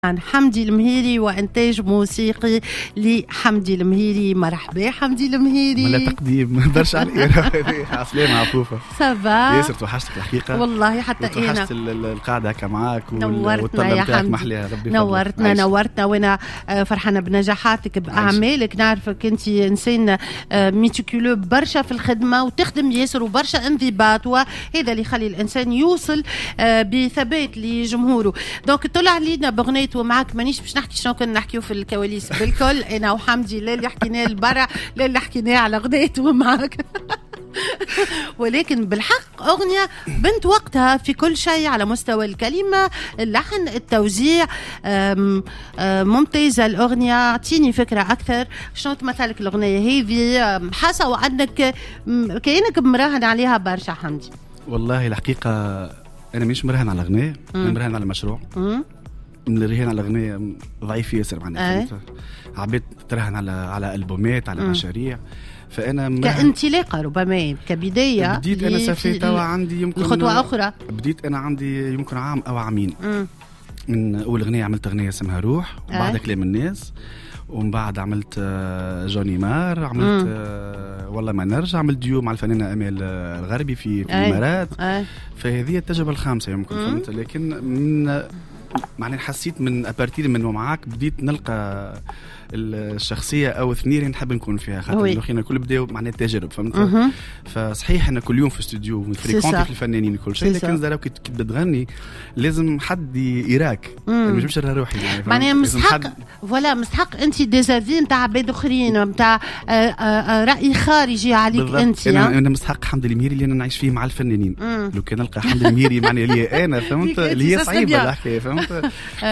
عن حمدي المهيري وإنتاج موسيقي لحمدي المهيري. مرحبا حمدي المهيري. ولا تقديم برشا عليك. عسلامة عفوفة. سافا. ياسر توحشتك الحقيقة. والله حتى أنا. توحشت القعدة هكا معاك. نورتنا يا حمدي. نورتنا وأنا فرحانة بنجاحاتك بأعمالك. نعرفك أنت إنسان ميتيكولو برشا في الخدمة وتخدم ياسر وبرشا انضباط، وهذا اللي يخلي الإنسان يوصل بثبات لجمهوره. دونك طلع لينا بغنية ومعك مانيش باش نحكي شنو كنا نحكيو في الكواليس بالكل انا وحمدي، لا اللي حكيناه لبرا لا اللي حكيناه على غنية ومعك. ولكن بالحق أغنية بنت وقتها في كل شيء على مستوى الكلمة، اللحن، التوزيع، ممتازة الأغنية. اعطيني فكرة أكثر شنو تمثلك الأغنية هذه، حاسة وأنك كأنك مراهن عليها برشا حمدي؟ والله الحقيقة أنا مش مراهن على أغنية، أنا مراهن على مشروع. من الرهان على أغنية ضعيف ياسر معناها. عبيت ترهن على ألبومات، على مشاريع. فأنا كانطلاقة ربما كبداية بديت أنا سافيت وعندي يمكن خطوة أخرى. بديت أنا عندي يمكن عام أو عامين. من أول أغنية عملت أغنية اسمها روح، وبعد كلام الناس، ومن بعد عملت جوني مار، عملت والله ما نرجع، عملت ديو مع الفنانة أمال الغربي في الإمارات. فهذه التجربة الخامسة يمكن فهمت. لكن من معني حسيت من أبارتير من ومعاك بديت نلقى الشخصية أو اثنين نحب نكون فيها، خاطر أخينا كل بداوا معناه تجارب فهمت. فصحيح أنا كل يوم في استوديو فريكونتي في الفنانين كل شيء، لكن زارو كي تغني لازم حد يراك، مش باش روحي يعني معناها مستحق ولا مستحق أنت ديزافي نتاع عباد آخرين، نتاع رأي خارجي عليك أنت. أنا مستحق حمدي المهيري اللي أنا نعيش فيه مع الفنانين. لو كان نلقى حمدي المهيري معني لي أنا فهمت اللي هي صعيبة الحكاية فهمت.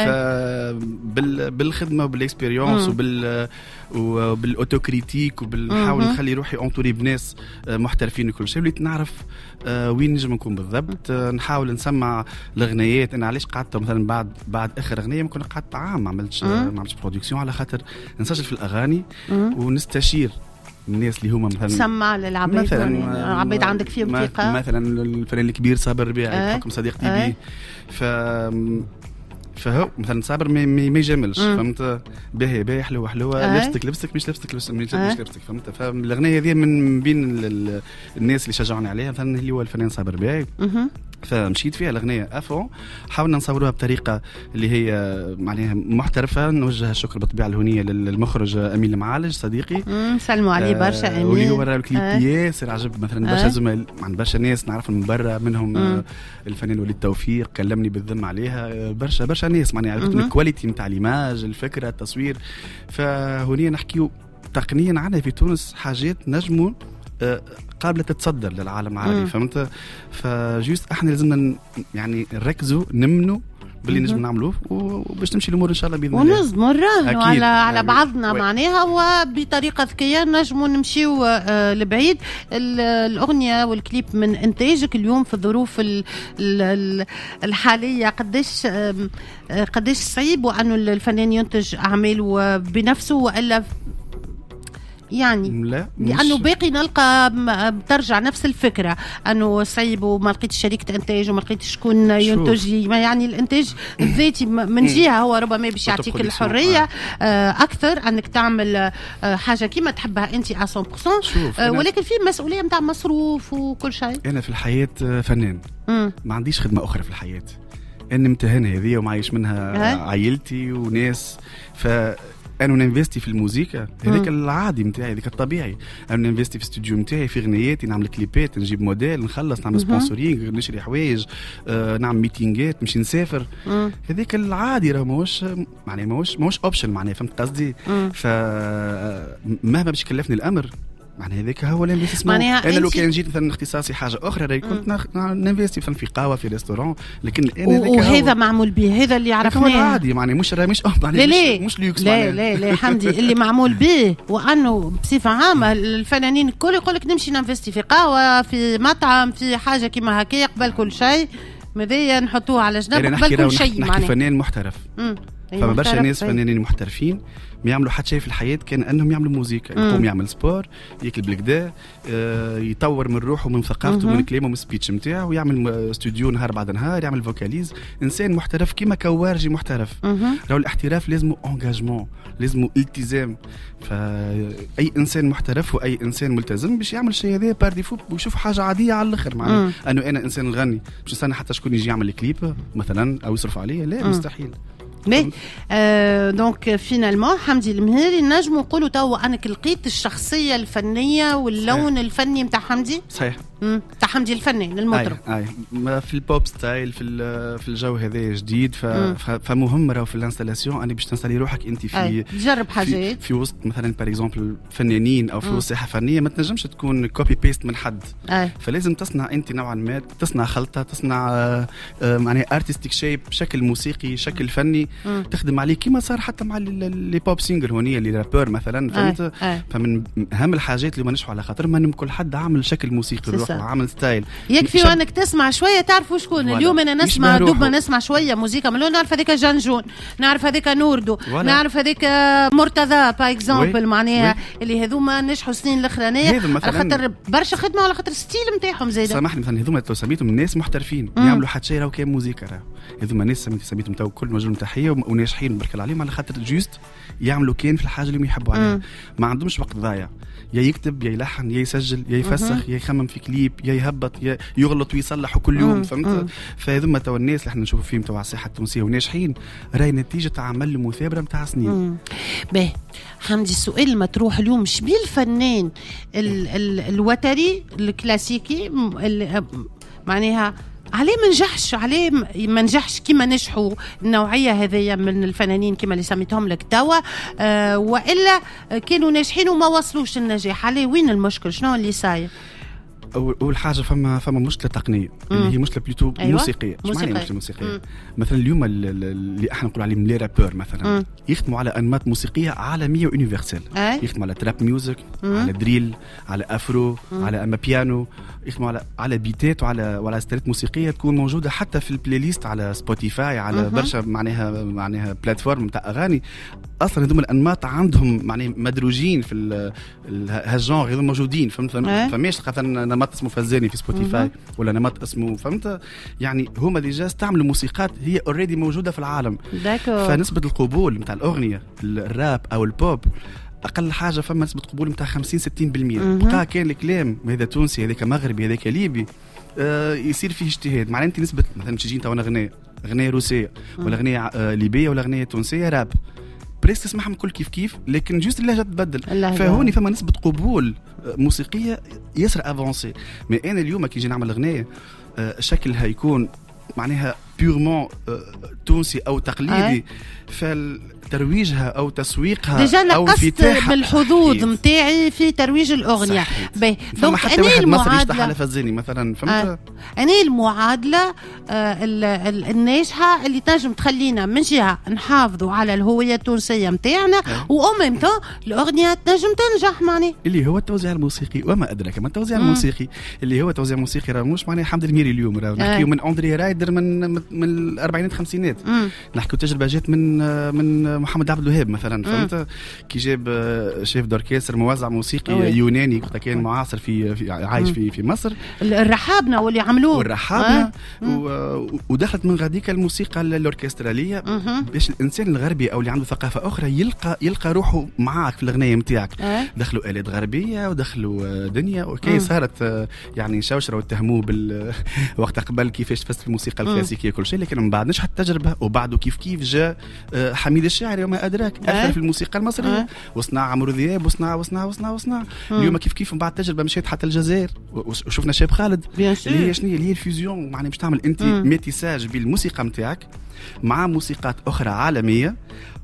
بالخدمة وبالإكسبيريونس وبالاوتوكريتيك وبالحاول نخلي روحي انطوري بناس محترفين وكل شيء، وليت نعرف وين نجم نكون بالضبط. نحاول نسمع الاغنيات. انا علاش قعدت مثلا بعد اخر اغنيه ممكن قعدت عام ما عملتش برودكسيون، على خاطر نسجل في الاغاني ونستشير الناس اللي هما مثلا سمع للعباد، مثلا عباد عندك فيهم ثقه، مثلا الفنان الكبير صابر ربيعي بحكم صديقتي بيه. فهو مثلا صابر ما يجملش فهمت، باهي حلوه لبستك مش لبستك فهمت. فالاغنيه هذه من بين الناس اللي شجعوني عليها مثلا اللي هو الفنان صابر باهي. فمشيت فيها الأغنية أفو، حاولنا نصوروها بطريقة اللي هي معناها محترفة. نوجه الشكر بالطبيعة الهونية للمخرج أمين المعالج صديقي، سلموا عليه برشا أمين، واللي هو الكليب ياسر عجب مثلا برشا زملاء عن برشا ناس نعرف من برا منهم الفنان وليد توفيق كلمني بالذم عليها، برشا ناس معناها الكواليتي نتاع ليماج، الفكرة، التصوير. فهونية نحكيو تقنيا عنا في تونس حاجات نجموا قابلة تتصدر للعالم العربي فهمت. فجوست احنا لازمنا يعني نركزوا نمنوا باللي نجم نعملوه وباش تمشي الامور ان شاء الله باذن الله، ونصبروا على بعضنا معناها، وبطريقه ذكيه نجموا نمشيو لبعيد. الاغنيه والكليب من انتاجك اليوم في الظروف الحاليه قديش صعيب وانه الفنان ينتج اعماله بنفسه، والا يعني لأنه باقي نلقى ترجع نفس الفكرة أنه صعيب وما لقيت شركة إنتاج وما لقيت شكون ينتج لي. يعني الإنتاج الذاتي من جهة هو ربما باش يعطيك الحرية أكثر أنك تعمل حاجة كيما تحبها أنت 100%، ولكن في مسؤولية متاع مصروف وكل شيء. أنا في الحياة فنان، ما عنديش خدمة أخرى في الحياة، أني متهن هذه ومعيش منها عائلتي وناس. أنا ننفستي في الموسيقى هذاك العادي متاعي، هذاك الطبيعي. أنا ننفستي في استوديو متاعي، في غنياتي، نعمل كليبات، نجيب موديل، نخلص، نعمل سبونسورينج، نشري حوايج، نعمل ميتينجات، مش نسافر. هذاك العادي راه ماهوش معناه ماهوش اوبشن معناه فهمت قصدي. فمهما باش يكلفني الأمر معناها هذاك هو الانفستيسمون. انا لو كان جيت مثلا اختصاصي حاجه اخرى راهي كنت ننفستي في قهوه في ريستوران، لكن انا وهذا معمول به، هذا اللي عرفناه عادي معناها مش مش ليوكس لا حمدي اللي معمول به. وانه بصفه عامه الفنانين الكل يقول لك نمشي ننفستي في قهوه، في مطعم، في حاجه كيما هكا قبل كل شيء، ماذا نحطوه على جنب قبل كل شيء. نحكي فنان محترف فما برشا ناس فنانين محترفين ما يعملوا حتى شيء في الحياة كان أنهم يعملوا موسيقى. يقوم يعمل سبور، ياكل بالكدا، يطور من روحه ومن ثقافته ومن كلامه ومن سبيتش متاعه، ويعمل استوديو نهار بعد نهار، يعمل فوكاليز. إنسان محترف كيما كوارجي محترف. لو الاحتراف لازمه انجاجمون، لازمه التزام. فأي إنسان محترف وأي إنسان ملتزم باش يعمل شيء هذا بار ديفو ويشوف حاجة عادية على الآخر. معناه أنه أنا إنسان نغني مش نستنى حتى شكون يجي يعمل الكليب مثلا أو يصرف عليه، لا مستحيل. مي دونك فينالمون حمدي المهيري نجموا نقولوا توا انك لقيت الشخصيه الفنيه واللون صحيح. الفني نتاع حمدي صحيح تاع حمدي الفنان المطرب. ما في البوب ستايل في الجو هذا جديد. فمهم راهو في الانستالاسيون اني باش تنسالي روحك انت في تجرب حاجات في وسط مثلا بار اكزومبل فنانين او في وسط ساحه فنيه ما تنجمش تكون كوبي بيست من حد. فلازم تصنع انت نوعا ما، تصنع خلطه، تصنع معناها ارتستيك شيب، شكل موسيقي، شكل فني تخدم عليه كيما صار حتى مع لي بوب سينجر هونيه اللي رابور مثلا. فهمت؟ فمن اهم الحاجات اللي ما نشحوا على خاطر ما كل حد عامل شكل موسيقي روح وعامل ستايل. يكفي وانك تسمع شويه تعرفوا شكون. اليوم انا نسمع دوب ما نسمع شويه موسيقى ملون، نعرف هذيك جنجون، نعرف هذيك نوردو، نعرف هذيك مرتضى با اكزومبل. معناها اللي هذوما نجحوا السنين الاخرانيه على خاطر برشا خدمه وعلى خاطر ستيل نتاعهم زايده. سامحني مثلا هذوما تو سميتهم الناس محترفين يعملوا حتى شيء راهو كان موسيقى. راهو هذوما ناس سميتهم تو كل مجال تحيه وناجحين برك عليهم على خاطر جوست يعملوا كان في الحاجه اللي يحبوا عليها. ما عندهمش وقت ضايع، يا يكتب يا يلحن يا يسجل يا يفسخ يا يخمم في كليب يا يهبط يا يغلط ويصلح كل يوم. فهمت؟ فهذوما تو الناس اللي احنا نشوفوا فيهم تو على الساحه التونسيه وناجحين راهي نتيجه عمل مثابره نتاع سنين. باهي حمدي السؤال المطروح اليوم شبيه الفنان الوتري الكلاسيكي معناها عليه ما نجحش كيما نجحوا النوعيه هذيا من الفنانين كيما اللي سميتهم لك توا، والا كانوا ناجحين وما وصلوش النجاح؟ عليه وين المشكل؟ شنو اللي صاير؟ اول حاجه فما مشكله تقنيه اللي هي مشكله بلوتو موسيقيه. مش معناها مشكله موسيقيه. مثلا اليوم اللي احنا نقول عليهم لي رابور مثلا يخدموا على انماط موسيقيه عالميه ويونيفرسال. يخدموا على تراب ميوزك، على دريل، على افرو، على اما بيانو، يخدموا على بيتات وعلى ستيلات موسيقيه تكون موجوده حتى في البلاي ليست على سبوتيفاي، على برشا معناها بلاتفورم نتاع اغاني. اصلا هذوما الانماط عندهم معناها مدروجين في هالجونغ، هذوما موجودين. فماش مثلا نمط اسمه فزاني في سبوتيفاي ولا نمط اسمه فهمت يعني هما ديجا استعملوا موسيقات هي اوريدي موجوده في العالم. فنسبه القبول نتاع الاغنيه الراب او البوب اقل حاجه فما نسبه قبول نتاع 50-60%. بقى كان الكلام هذا تونسي هذاك مغربي هذاك ليبي يصير فيه اجتهاد. معناها انت نسبه مثلا تجي انت وانا اغنيه روسيه ولا اغنيه ليبيه ولا اغنيه تونسيه راب بريس تسمعهم كل كيف لكن جوست اللهجه تبدل. فهوني فما نسبه قبول موسيقيه يسرى افونسي. مي انا اليوم كي نجي نعمل اغنيه شكلها يكون معناها بيورمون تونسي او تقليدي، فترويجها او تسويقها ديجا او فتاحها بالحظوظ نتاعي في ترويج الاغنيه. دونك حتى واحد مصري يشتغل على فزاني مثلا. فهمت؟ أنا المعادله الناجحه اللي تنجم تخلينا من جهه نحافظوا على الهويه التونسيه نتاعنا وأمم الاغنيه تنجم تنجح. معني اللي هو التوزيع الموسيقي وما ادراك ما التوزيع الموسيقي اللي هو توزيع موسيقي راه مش معناه حمد الميري اليوم راه نحكيو من اندري رايدر من الاربعينات الخمسينات. نحكيو تجربه جات من محمد عبد الوهاب مثلا. فهمت؟ كي جاب شيف دوركستر موزع موسيقي يوناني كان معاصر في عايش في مصر، الرحابنه واللي عملوه والرحابنه ودخلت من غاديك الموسيقى الاوركستراليه باش الانسان الغربي او اللي عنده ثقافه اخرى يلقى روحه معاك في الاغنيه نتاعك. دخلوا آلات غربيه ودخلوا دنيا وكي صارت يعني شوشره واتهموه وقت قبل كيفاش تفسر الموسيقى الكلاسيكيه كل شيء، لكن من بعد نجحت التجربه وبعده كيف جاء حميد الشاعري وما ادراك اثر في الموسيقى المصريه وصنع عمرو ذياب وصنع اليوم كيف من بعد التجربه مشيت حتى الجزائر وشفنا شاب خالد اللي هي الفيوزيون. معناها باش تعمل انت ميتيساج بين الموسيقى نتاعك مع موسيقات اخرى عالميه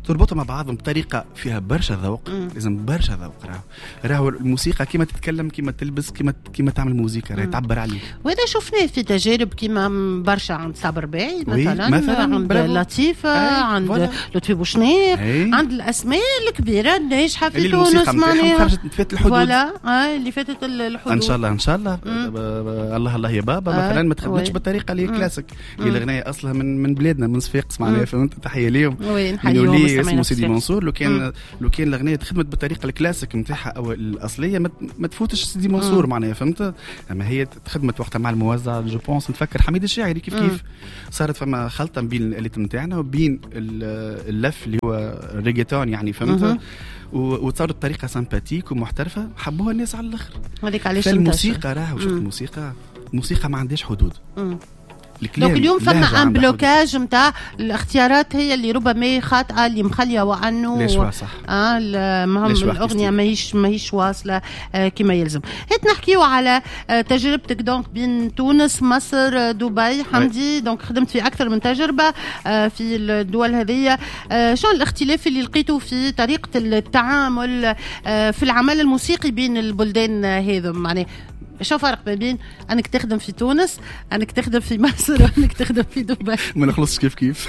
تربطهم مع بعضهم بطريقه فيها برشا ذوق. لازم برشا ذوق. راهو الموسيقى كيما تتكلم، كيما تلبس، كيما تعمل موسيقى، راهي تعبر عليك. وهذا شفناه في تجارب كيما برشا عند صابر باي مثلا عند لطيفه، عند لطفي بوشنير، عند الاسماء الكبيره الناجحه في تونس معناها فاتت الحدود. فوالا اللي فاتت الحدود. ان شاء الله الله يا بابا مثلا ما تخدمش بالطريقه اللي كلاسيك، اللي الاغنيه اصلها من بلادنا من صفاقس معناها، فهمت؟ تحيه ليهم. نحييهم اسمه سيدي منصور. لو كان الاغنيه تخدمت بالطريقه الكلاسيك نتاعها او الاصليه ما تفوتش سيدي منصور معناها، فهمت؟ اما هي تخدمت وقتها مع الموزع جو بونس نتفكر حميد الشاعري كيف صارت فما خلطه بين الاليت نتاعنا وبين اللف اللي هو الريجيتون يعني، فهمت؟ وتصارت الطريقه سامباتيك ومحترفه، حبوها الناس على الاخر. هذيك علاش الموسيقى راهو شفت الموسيقى ما عندهاش حدود. دونك اليوم فما ان بلوكاج نتاع الاختيارات هي اللي ربما خاطئه، اللي مخليه وعنه ليش صح المهم الاغنيه ماهيش واصله كما يلزم. هات نحكيو على تجربتك دونك بين تونس مصر دبي حمدي. دونك خدمت في اكثر من تجربه في الدول هذه. شنو الاختلاف اللي لقيته في طريقه التعامل في العمل الموسيقي بين البلدان هذو؟ معناه شو فرق ما بين انك تخدم في تونس، انك تخدم في مصر، وانك تخدم في دبي؟ ما نخلصش كيف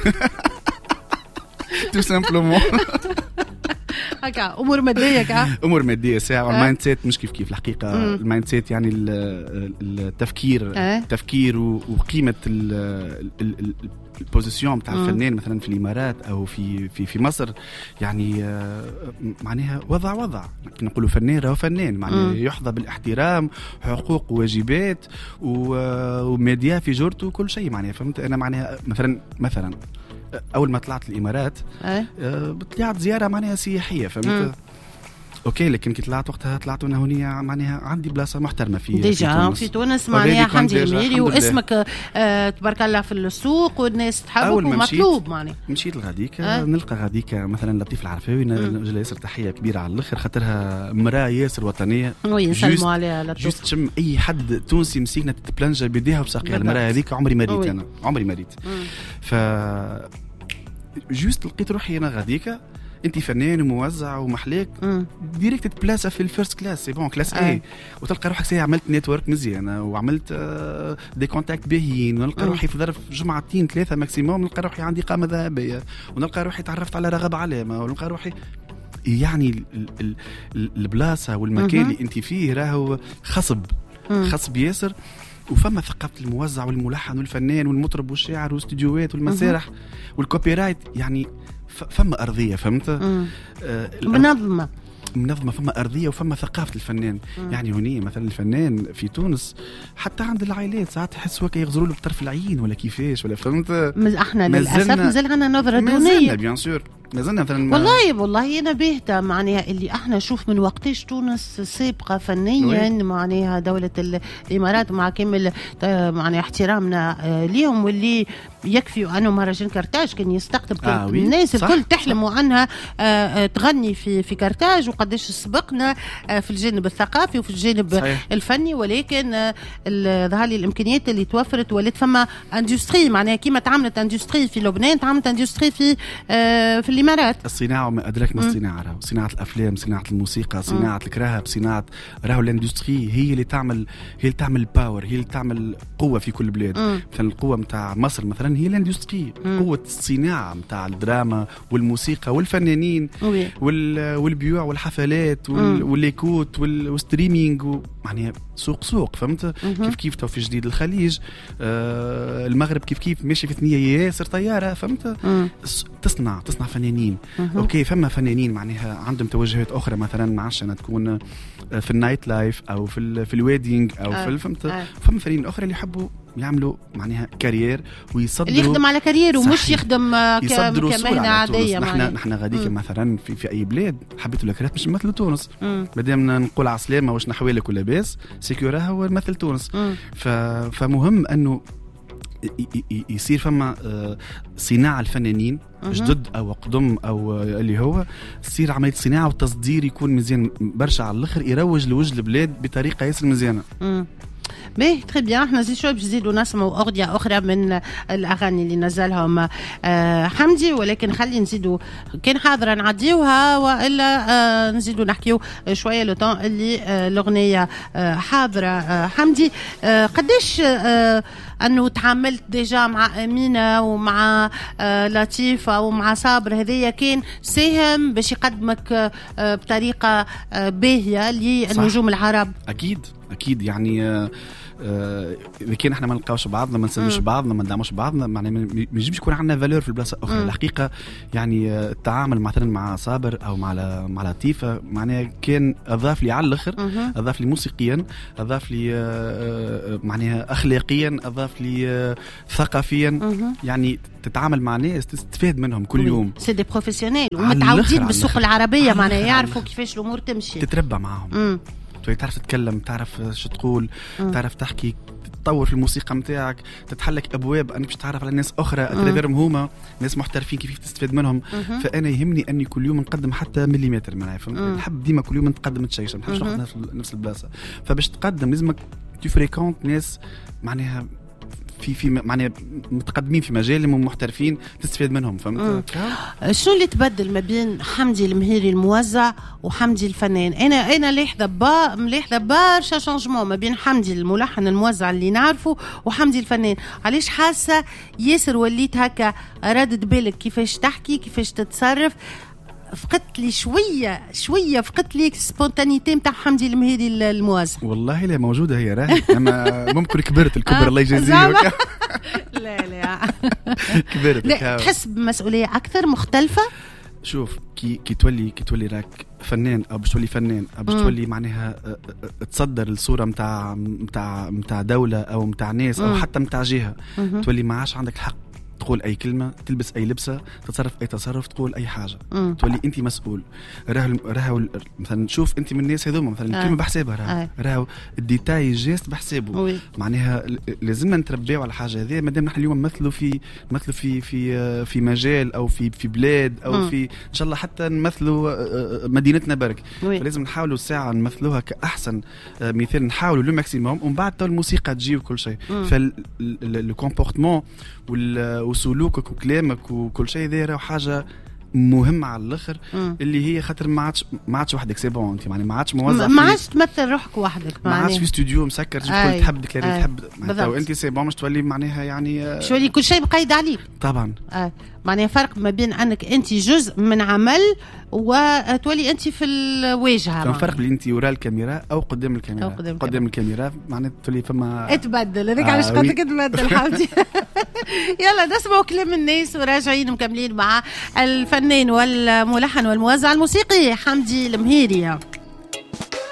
تو سامبلومون هكا امور ماديه امور ماديه ساعه. المايند سيت مش كيف الحقيقه. المايند سيت يعني التفكير وقيمه البوزيسيون بتاع الفنان مثلا في الامارات او في مصر يعني معناها وضع نقولوا فنان راهو فنان معناها يحظى بالاحترام، حقوق وواجبات وميديا في جورته وكل شيء معناها، فهمت؟ انا معناها مثلا اول ما طلعت الامارات طلعت زياره معناها سياحيه، فهمت؟ اوكي، لكن كي طلعت انا هنا معناها عندي بلاصه محترمه في تونس معناها حمدي الميري، واسمك تبارك الله في السوق والناس تحبك ومطلوب معناها. مشيت لغاديك نلقى غاديك مثلا لطيف العرفاوي، نجي ياسر تحيه كبيره على الاخر، خاطرها مراه ياسر وطنيه. نسلموا عليها لطيف. جوست تشم اي حد تونسي مسكنا تتبلنجا بيديها وبساقيها. المراه هذيك عمري ما ريت ف جوست لقيت روحي انا غاديك انت فنان وموزع ومحليك ديريكت تبلاسه في الفيرست كلاس، سي بون كلاس اي، وتلقى روحك سي عملت نيتورك مزيانه وعملت دي كونتاكت باهيين، ونلقى روحي في ظرف جمعتين 3 ماكسيموم نلقى روحي عندي قامه ذهبيه، ونلقى روحي تعرفت على رغب علامه، ونلقى روحي يعني البلاصه والمكان اللي انت فيه راهو خصب ياسر. وفما ثقافه الموزع والملحن والفنان والمطرب والشاعر والاستديوهات والمسارح والكوبي رايت، يعني فما ارضيه، فهمت؟ منظمه، فما ارضيه وفما ثقافه الفنان. يعني هني مثلا الفنان في تونس حتى عند العائلات ساعات يحسوا يغزروا له بطرف العين ولا كيفاش ولا، فهمت؟ احنا للاسف مازال عندنا نظره دونيه بيان سور. مثلا والله انا باهته معناها اللي احنا نشوف من وقتاش تونس سابقه فنيا معناها دوله الامارات، مع كامل معناها احترامنا ليهم، واللي يكفي انه مهرجان كرتاج كان يستقطب الناس الكل تحلم عنها تغني في كرتاج، وقداش سبقنا في الجانب الثقافي وفي الجانب صحيح. الفني، ولكن ظهر لي الامكانيات اللي توفرت ولات فما اندستري معناها كيما تعملت اندستري في لبنان تعملت اندستري في الامارات. الصناعه وما ادراك ما الصناعه، راهو صناعه الافلام، صناعه الموسيقى، صناعه الكراهب، صناعه راهو الاندستري هي اللي تعمل باور، هي اللي تعمل قوه في كل بلاد. مثلا القوه نتاع مصر مثلا هي الاندستري، قوه الصناعه نتاع الدراما والموسيقى والفنانين والبيوع والحفلات والليكوت والستريمينج، معناها سوق فهمت؟ كيف تو في جديد الخليج، المغرب كيف ماشي في ثنيه ياسر طياره، فهمت؟ تصنع فنانين. اوكي، فما فنانين معناها عندهم توجهات اخرى، مثلا ما عادش انا تكون في النايت لايف او في الويدينج او في فهمت؟ فما فنانين اخرى اللي يحبوا يعملوا معناها كارير ويصدروا، اللي يخدم على كارير ومش يخدم كمهنه عاديه. نحن غاديك مثلا في اي بلاد حبيتوا الكرات مش مثل تونس، مادام نقول على السلامه واش نحوالك ولا باس سيكورا هو مثل تونس. فمهم انه يصير فما صناعه الفنانين جدد او قدم او اللي هو تصير عمليه صناعه وتصدير يكون مزيان برشا على الاخر، يروج لوجه البلاد بطريقه ياسر مزيانه. باهي تري بيان. احنا زيد شوي باش نزيدوا نسمعوا اغنيه اخرى من الاغاني اللي نزلهم حمدي، ولكن خلي نزيدوا كان حاضره نعديوها والا نزيدوا نحكيو شويه لو طون اللي الاغنيه حاضره حمدي. قداش انه تعاملت ديجا مع امينه ومع لطيفه ومع صابر، هذايا كان ساهم باش يقدمك بطريقه باهيه للنجوم العرب؟ اكيد يعني اذا كان احنا ما نلقاوش بعضنا، ما نسلمش بعضنا، ما ندعموش بعضنا، معناها ما يجيش يكون عندنا فالور في البلاصه اخرى. الحقيقه يعني التعامل مثلا مع صابر او مع لطيفه معناها كان اضاف لي على الاخر، اضاف لي موسيقيا، اضاف لي معناها اخلاقيا، اضاف لي ثقافيا. يعني تتعامل مع ناس تستفاد منهم كل يوم، سي دي بروفيسيونيل ومتعودين بالسوق العربيه، معناها يعرفوا كيفاش الامور تمشي، تتربى معهم. تعرف تتكلم، تعرف شو تقول، تعرف تحكي، تطور في الموسيقى متاعك، تتحلك ابواب انك باش تتعرف على ناس اخرى اترافيرهم هما ناس محترفين كيف تستفاد منهم. فانا يهمني اني كل يوم نقدم حتى مليمتر معناها، نحب ديما كل يوم نتقدم شيء، ما نحبش ناخذ نفس البلاصه. فباش تقدم لازمك تفريكونت ناس معناها في معناها متقدمين في مجالهم ومحترفين تستفاد منهم. فهمت شنو اللي تبدل ما بين حمدي المهيري الموزع وحمدي الفنان؟ انا ملاحظه برشا شانجمون ما بين حمدي الملحن الموزع اللي نعرفه وحمدي الفنان. علاش حاسه ياسر وليت هكا ردت بالك كيفاش تحكي، كيفاش تتصرف؟ فقدت لي شويه فقدت لي سبونتانيتي نتاع حمدي المهيري الموازع. والله لا موجوده هي راهي، اما ممكن كبرت الكبر الله يجازيه. لا كبرت. لا تحس بمسؤوليه اكثر مختلفه. شوف كي تولي راك فنان او باش تولي فنان او باش تولي معناها تصدر الصوره متاع دوله او متاع ناس او حتى متاع جهه، تولي ما عادش عندك الحق تقول أي كلمة، تلبس أي لبسة، تتصرف أي تصرف، تقول أي حاجة. تولي أنت مسؤول. راهو مثلا شوف أنت من الناس هذوما مثلا الكلمة بحسابها، راهو الديتاي جيست بحسابه. معناها لازمنا نتربيو على حاجة هذه. مادام نحن اليوم نمثلوا في مجال أو في بلاد أو في إن شاء الله حتى نمثلوا مدينتنا برك، فلازم نحاولوا الساعة نمثلوها كأحسن مثال، نحاولوا لو ماكسيموم، ومن بعد الموسيقى تجي وكل شيء. فالكومبورتمون وسلوكك وكلامك وكل شيء ذي حاجه مهمه على الاخر، اللي هي خاطر ما عادش وحدك سي بون، انت يعني ما عادش موظف، ما عادش تمثل روحك وحدك، ما عادش في استوديو مسكر تقول تحب ديكلاري تحب وانت سي بون مش تولي معناها يعني تولي كل شيء بقيد عليك طبعا. معناها فرق ما بين انك انت جزء من عمل وتولي انت في الواجهه. كان فرق بين انت وراء الكاميرا او قدام الكاميرا. قدام الكاميرا معناها تولي فما اتبدل هذاك علاش قلت لك اتبدل حمدي. يلا نسمعوا كلام الناس وراجعين مكملين مع الفنان والملحن والموزع الموسيقي حمدي المهيري.